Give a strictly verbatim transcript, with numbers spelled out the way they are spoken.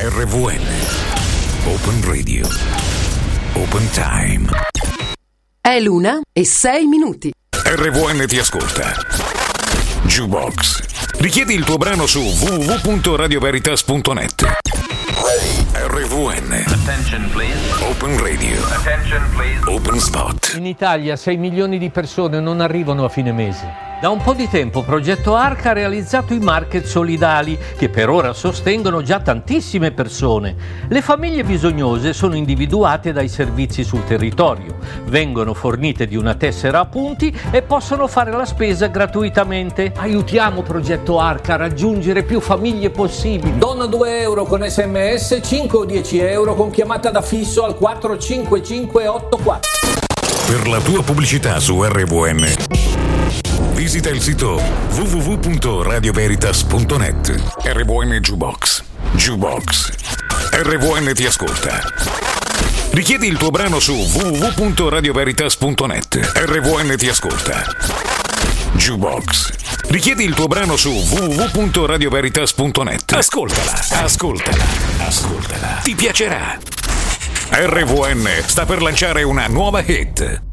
R V N Open Radio. Open Time. È l'una e sei minuti. R V N ti ascolta. Jukebox. Richiedi il tuo brano su w w w punto radio veritas punto net. R V N. Attention please. Open Radio. Attention please. Open Spot. In Italia sei milioni di persone non arrivano a fine mese. Da un po' di tempo Progetto Arca ha realizzato i market solidali che per ora sostengono già tantissime persone. Le famiglie bisognose sono individuate dai servizi sul territorio, vengono fornite di una tessera a punti e possono fare la spesa gratuitamente. Aiutiamo Progetto Arca a raggiungere più famiglie possibili. Donna due euro con sms, cinque o dieci euro con chiamata da fisso al quattro cinque cinque otto quattro. Per la tua pubblicità su R V N visita il sito w w w punto radio veritas punto net. R V N Jukebox. Jukebox. R V N ti ascolta. Richiedi il tuo brano su w w w punto radio veritas punto net. R V N ti ascolta. Jukebox. Richiedi il tuo brano su w w w punto radio veritas punto net. Ascoltala, ascoltala, ascoltala. Ti piacerà. R V N sta per lanciare una nuova hit.